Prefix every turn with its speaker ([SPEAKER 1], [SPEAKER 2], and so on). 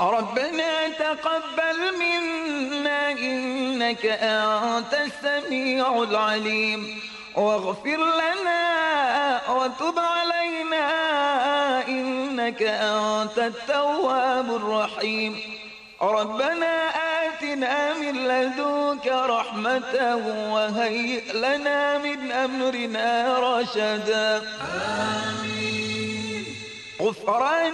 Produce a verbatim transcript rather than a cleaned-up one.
[SPEAKER 1] ربنا تقبل منا إنك أنت السميع العليم واغفر لنا وتب علينا إنك أنت التواب الرحيم ربنا آتنا من لدنك رحمة وهيئ لنا من أمرنا رشدا آمين. غفران